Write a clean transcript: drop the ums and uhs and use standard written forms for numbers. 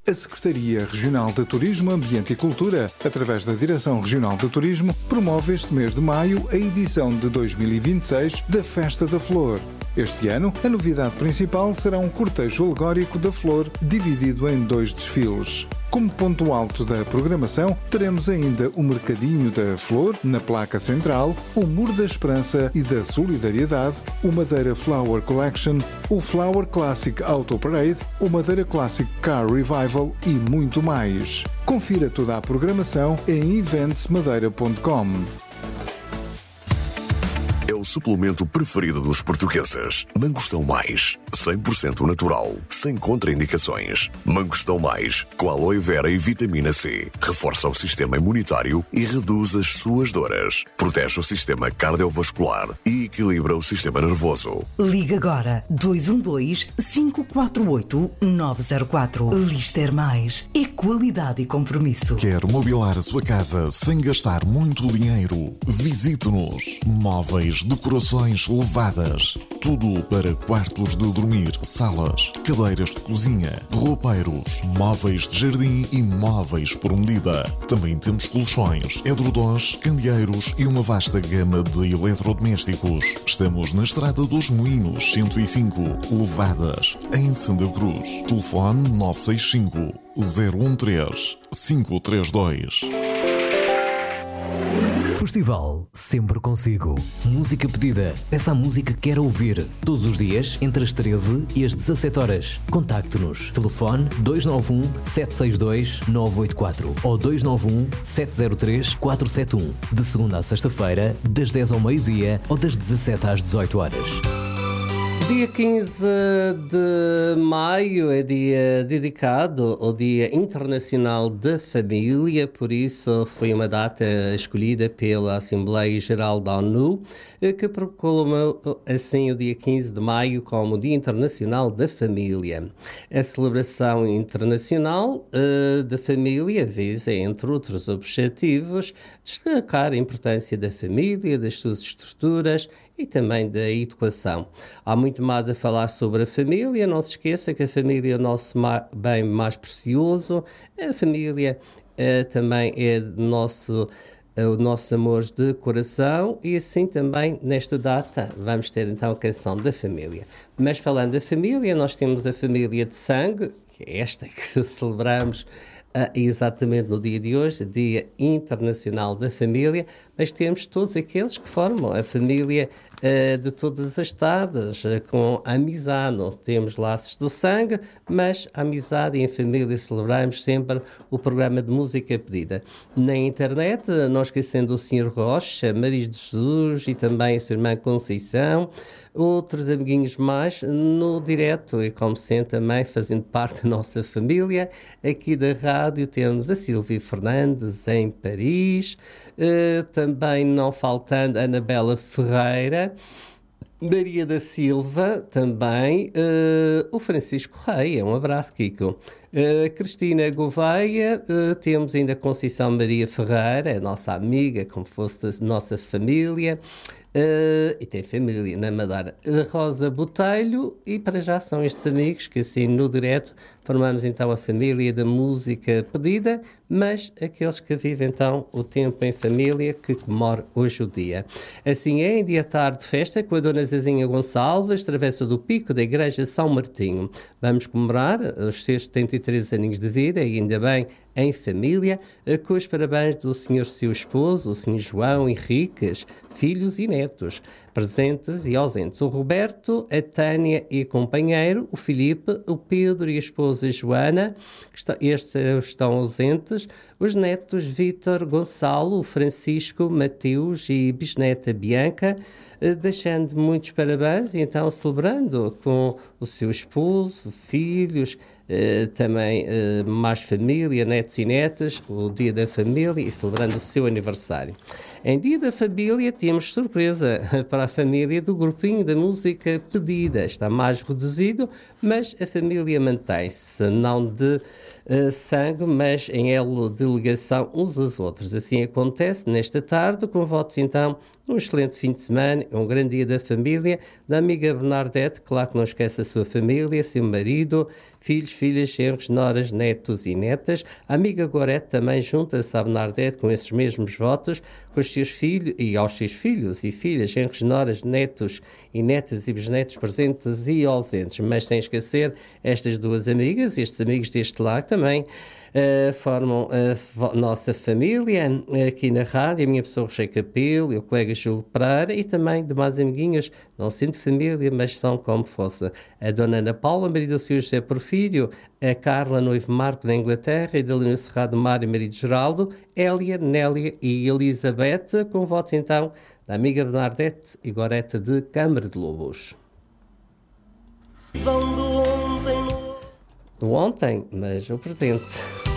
A Secretaria Regional de Turismo, Ambiente e Cultura, através da Direção Regional de Turismo, promove este mês de maio a edição de 2026 da Festa da Flor. Este ano, a novidade principal será um cortejo alegórico da flor, dividido em 2 desfiles. Como ponto alto da programação, teremos ainda o Mercadinho da Flor, na placa central, o Muro da Esperança e da Solidariedade, o Madeira Flower Collection, o Flower Classic Auto Parade, o Madeira Classic Car Revival e muito mais. Confira toda a programação em eventsmadeira.com. É o suplemento preferido dos portugueses. Mangostão Mais, 100% natural, sem contraindicações. Mangostão Mais, com aloe vera e vitamina C. Reforça o sistema imunitário e reduz as suas dores. Protege o sistema cardiovascular e equilibra o sistema nervoso. Liga agora 212-548-904. Lister Mais. É qualidade e compromisso. Quer mobilar a sua casa sem gastar muito dinheiro? Visite-nos. Móveis, decorações levadas, tudo para quartos de dormir, salas, cadeiras de cozinha, roupeiros, móveis de jardim e móveis por medida. Também temos colchões, edredons, candeeiros e uma vasta gama de eletrodomésticos. Estamos na Estrada dos Moinhos, 105, Levadas, em Santa Cruz. Telefone 965 013 532. Festival sempre consigo. Música pedida. Peça a música que quer ouvir. Todos os dias, entre as 13 e as 17 horas. Contacte-nos. Telefone 291-762-984 ou 291-703-471. De segunda a sexta-feira, das 10 ao meio-dia ou das 17 às 18 horas. Dia 15 de maio é dia dedicado ao Dia Internacional da Família, por isso foi uma data escolhida pela Assembleia Geral da ONU, que proclamou assim o dia 15 de maio como Dia Internacional da Família. A celebração internacional da família visa, entre outros objetivos, destacar a importância da família, das suas estruturas e também da educação. Há muito mais a falar sobre a família. Não se esqueça que a família é o nosso bem mais precioso. A família também é o nosso amor de coração, e assim também nesta data vamos ter então a canção da família. Mas falando da família, nós temos a família de sangue, que é esta que celebramos exatamente no dia de hoje, Dia Internacional da Família, mas temos todos aqueles que formam a família de todas as estadas, com a amizade. Não temos laços de sangue, mas a amizade e em família celebramos sempre o programa de música pedida. Na internet, não esquecendo o Sr. Rocha, Maria de Jesus e também a sua irmã Conceição, outros amiguinhos mais no direto, e como sempre também fazendo parte da nossa família. Aqui da rádio temos a Silvia Fernandes em Paris, também não faltando Anabela Ferreira, Maria da Silva também, o Francisco Reia, um abraço, Kiko. Cristina Gouveia, temos ainda Conceição Maria Ferreira, a nossa amiga, como fosse da nossa família, e tem família na Madeira. Rosa Botelho, e para já são estes amigos que assim no direto formamos então a família da música pedida, mas aqueles que vivem então o tempo em família, que comemoram hoje o dia. Assim é, em dia tarde de festa com a Dona Zezinha Gonçalves, travessa do Pico da Igreja São Martinho. Vamos comemorar os seus 73 aninhos de vida, e ainda bem em família, com os parabéns do Sr. seu esposo, o Sr. João Henriques, filhos e netos, presentes e ausentes, o Roberto, a Tânia e companheiro, o Filipe, o Pedro e a esposa Joana, estes estão ausentes, os netos Vítor, Gonçalo, Francisco, Mateus e bisneta Bianca, deixando muitos parabéns e então celebrando com o seu esposo, filhos, também mais família, netos e netas, o Dia da Família, e celebrando o seu aniversário. Em Dia da Família temos surpresa para a família do grupinho da música pedida. Está mais reduzido, mas a família mantém-se, não de sangue, mas em elo de ligação uns aos outros. Assim acontece nesta tarde, com votos então um excelente fim de semana, um grande dia da família, da amiga Bernadette, claro que não esquece a sua família, seu marido, filhos, filhas, genros, noras, netos e netas. A amiga Gorete também junta-se à Bernadette com esses mesmos votos, com os seus filhos e aos seus filhos e filhas, genros, noras, netos e netas e bisnetos presentes e ausentes. Mas sem esquecer estas duas amigas, estes amigos deste lar também formam a nossa família aqui na rádio, a minha pessoa Rochei Capelo, o colega Júlio Pereira e também demais amiguinhos, não sendo família, mas são como fosse a dona Ana Paula, marido do Sr. José Porfírio, a Carla, noivo Marco da Inglaterra, e Dalina Cerrado Mário, marido Geraldo, Hélia, Nélia e Elizabeth, com votos então da amiga Bernadette e Gorete de Câmara de Lobos. Do ontem, mas o presente.